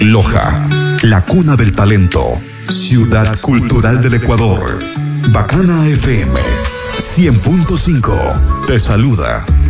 Loja, la cuna del talento, ciudad cultural del Ecuador. Bacana FM 100.5 te saluda.